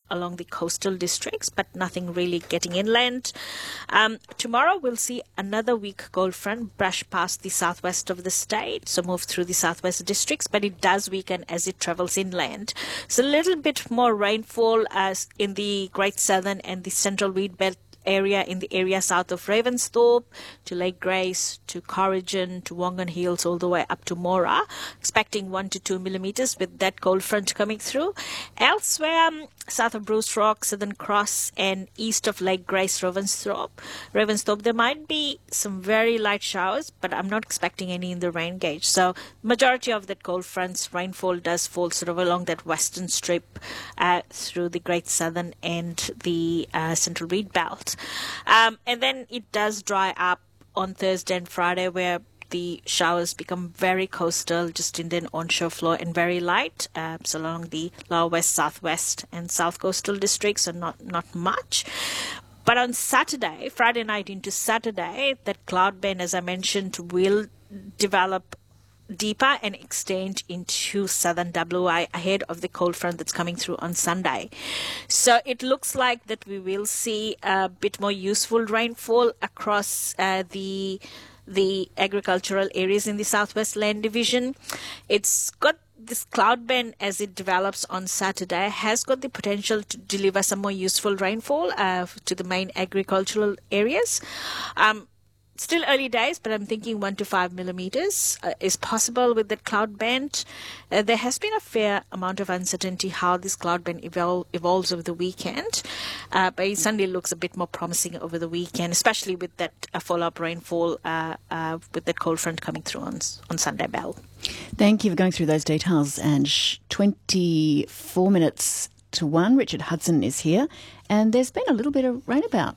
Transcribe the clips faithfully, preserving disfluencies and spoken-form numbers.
along the coastal districts, but nothing really getting inland. Um, tomorrow we'll see another weak cold front brush past the southwest of the state, so move through the southwest districts, but it does weaken as it travels inland. So a little bit more rainfall as in the Great Southern and the Central Wheat Belt area, in the area south of Ravensthorpe to Lake Grace to Corrigan to Wongan Hills all the way up to Mora, expecting one to two millimeters with that cold front coming through. Elsewhere, um, south of Bruce Rock, Southern Cross and east of Lake Grace, Ravensthorpe, Ravensthorpe, there might be some very light showers, but I'm not expecting any in the rain gauge. So majority of that cold front's rainfall does fall sort of along that western strip uh, through the Great Southern and the uh, Central Wheat Belt. Um, and then it does dry up on Thursday and Friday, where the showers become very coastal, just in the onshore floor, and very light. Uh, so along the lower west, southwest, and south coastal districts, so not not much. But on Saturday, Friday night into Saturday, that cloud band, as I mentioned, will develop deeper and extend into southern W I ahead of the cold front that's coming through on Sunday. So it looks like that we will see a bit more useful rainfall across uh, the the agricultural areas in the Southwest Land Division. It's got this cloud band, as it develops on Saturday, has got the potential to deliver some more useful rainfall uh, to the main agricultural areas. Um, Still early days, but I'm thinking one to five millimeters uh, is possible with that cloud band. Uh, there has been a fair amount of uncertainty how this cloud band evol- evolves over the weekend, uh, but it suddenly looks a bit more promising over the weekend, especially with that uh, follow-up rainfall uh, uh, with that cold front coming through on, on Sunday Bell. Thank you for going through those details. And sh- twenty-four minutes to one, Richard Hudson is here, and there's been a little bit of rain about.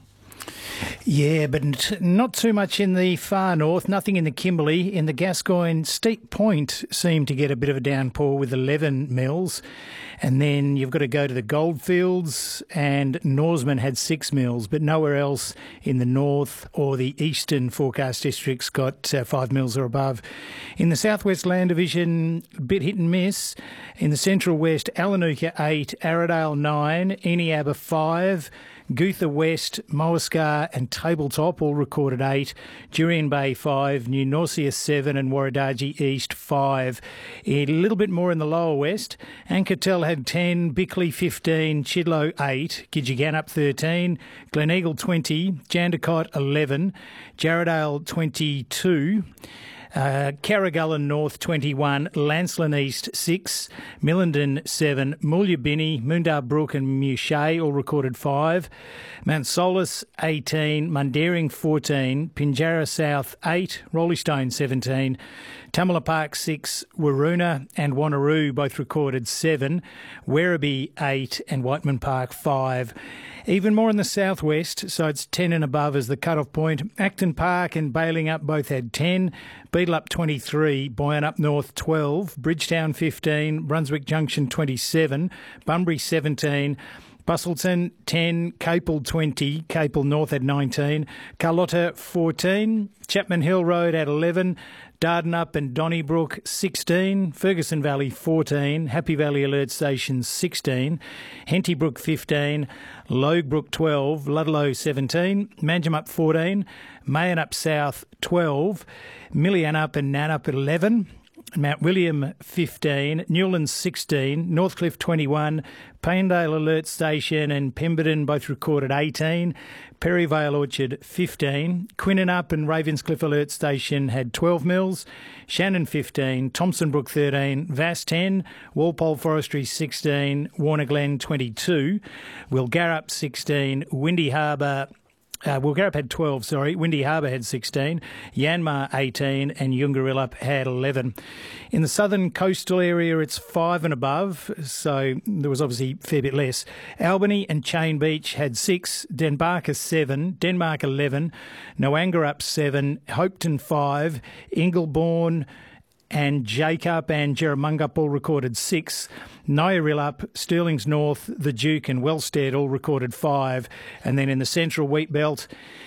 Yeah, but not too much in the far north, nothing in the Kimberley. In the Gascoyne, Steep Point seemed to get a bit of a downpour with eleven mils. And then you've got to go to the Goldfields, and Norseman had six mils, but nowhere else in the north or the eastern forecast districts got uh, five mils or above. In the Southwest Land Division, a bit hit and miss. In the Central West, Alanuka eight, Arradale nine, Eneabba five, Gootha West, Moascar and Tabletop all recorded eight, Jurien Bay five, New Norcia seven and Warradaji East five. A little bit more in the lower west, Ankertel had ten, Bickley fifteen, Chidlow eight, Gidgegannup thirteen, Gleneagle twenty, Jandakot eleven, Jarradale twenty-two, Uh, Carragullen North twenty-one, Lancelin East six, Millenden seven, Moolyabinny, Moondar Brook and Muchet all recorded five, Mount Solus eighteen, Mundaring fourteen, Pinjarra South eight, Roleystone seventeen, Tamala Park six, Waroona and Wanneroo both recorded seven, Werribee eight and Whiteman Park five. Even more in the southwest, so it's ten and above as the cut-off point. Acton Park and Balingup both had ten, Beedelup twenty-three, Boyanup North twelve, Bridgetown fifteen, Brunswick Junction twenty-seven, Bunbury seventeen, Bustleton ten, Capel twenty, Capel North had nineteen, Carlotta fourteen, Chapman Hill Road at eleven, Dardanup and Donnybrook sixteen, Ferguson Valley fourteen, Happy Valley Alert Station sixteen, Henty Brook fifteen, Logue twelve, Ludlow seventeen, Manjimup fourteen, Mayanup South twelve, Millianup and Nanup eleven, Mount William fifteen, Newlands sixteen, Northcliffe twenty-one, Paindale Alert Station and Pemberton both recorded eighteen, Perryvale Orchard fifteen, Quinnanup and Ravenscliffe Alert Station had twelve mils, Shannon fifteen, Thompson Brook thirteen, Vass ten, Walpole Forestry sixteen, Warner Glen twenty-two, Wilgarup sixteen, Windy Harbour Uh, Wilgarup had twelve, sorry. Windy Harbour had sixteen, Yanmar eighteen and Yungarillup had eleven. In the southern coastal area, it's five and above, so there was obviously a fair bit less. Albany and Chain Beach had six, Denbarker seven, Denmark eleven, Noangarup seven, Hopeton five, Ingleborn and Jacob and Jerramungup all recorded six. Nyarrillup, Stirling's North, The Duke and Wellstead all recorded five. And then in the central wheat belt,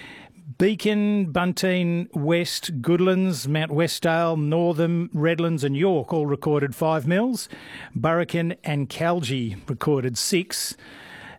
Beacon, Bunteen, West, Goodlands, Mount Westdale, Northam, Redlands and York all recorded five mils. Burrakin and Calgie recorded six.